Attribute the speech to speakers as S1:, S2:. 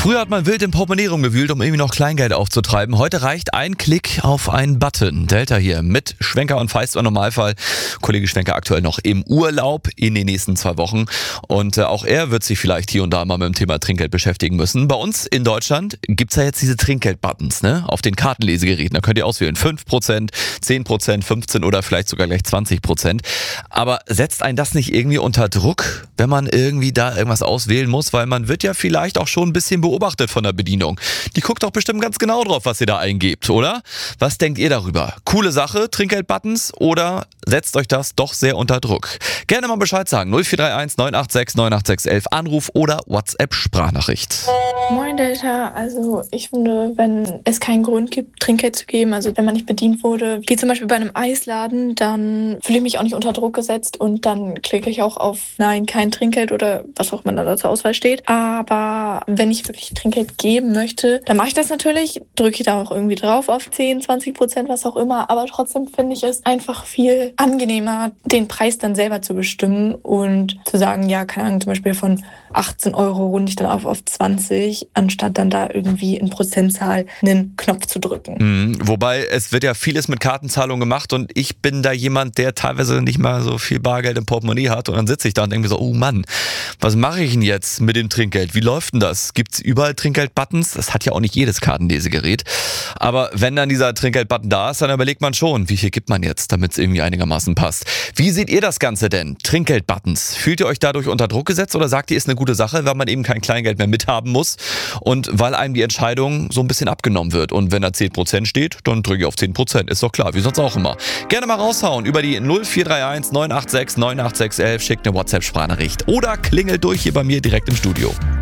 S1: Früher hat man wild im Portemonnaie rumgewühlt, um irgendwie noch Kleingeld aufzutreiben. Heute reicht ein Klick auf einen Button. Delta hier mit Schwenker und Feist im Normalfall. Kollege Schwenker aktuell noch im Urlaub in den nächsten 2 Wochen. Und auch er wird sich vielleicht hier und da mal mit dem Thema Trinkgeld beschäftigen müssen. Bei uns in Deutschland gibt's ja jetzt diese Trinkgeld-Buttons, ne? Auf den Kartenlesegeräten. Da könnt ihr auswählen 5%, 10%, 15% oder vielleicht sogar gleich 20%. Aber setzt einen das nicht irgendwie unter Druck, wenn man irgendwie da irgendwas auswählen muss? Weil man wird ja vielleicht auch schon ein bisschen beobachtet von der Bedienung. Die guckt doch bestimmt ganz genau drauf, was ihr da eingebt, oder? Was denkt ihr darüber? Coole Sache, Trinkgeld-Buttons, oder setzt euch das doch sehr unter Druck? Gerne mal Bescheid sagen. 0431 986 98611 Anruf oder WhatsApp-Sprachnachricht.
S2: Moin Delta, also ich finde, wenn es keinen Grund gibt, Trinkgeld zu geben, also wenn man nicht bedient wurde, wie zum Beispiel bei einem Eisladen, dann fühle ich mich auch nicht unter Druck gesetzt und dann klicke ich auch auf Nein, kein Trinkgeld oder was auch immer da zur Auswahl steht. Aber wenn ich wirklich Trinkgeld geben möchte, dann mache ich das natürlich, drücke da auch irgendwie drauf auf 10, 20%, was auch immer, aber trotzdem finde ich es einfach viel angenehmer, den Preis dann selber zu bestimmen und zu sagen, ja, keine Ahnung, zum Beispiel von 18 Euro runde ich dann auf 20, anstatt dann da irgendwie in Prozentzahl einen Knopf zu drücken.
S1: Wobei, es wird ja vieles mit Kartenzahlung gemacht und ich bin da jemand, der teilweise nicht mal so viel Bargeld im Portemonnaie hat und dann sitze ich da und denke mir so, oh Mann, was mache ich denn jetzt mit dem Trinkgeld? Wie läuft denn das? Gibt's überall Trinkgeld-Buttons? Das hat ja auch nicht jedes Kartenlesegerät. Aber wenn dann dieser Trinkgeld-Button da ist, dann überlegt man schon, wie viel gibt man jetzt, damit es irgendwie einigermaßen passt. Wie seht ihr das Ganze denn? Trinkgeld-Buttons. Fühlt ihr euch dadurch unter Druck gesetzt oder sagt ihr, ist eine gute Sache, weil man eben kein Kleingeld mehr mithaben muss und weil einem die Entscheidung so ein bisschen abgenommen wird? Und wenn da 10% steht, dann drücke ich auf 10%. Ist doch klar, wie sonst auch immer. Gerne mal raushauen über die 0431 986 98611, schickt eine WhatsApp-Sprachnachricht oder klingelt durch hier bei mir direkt im Studio.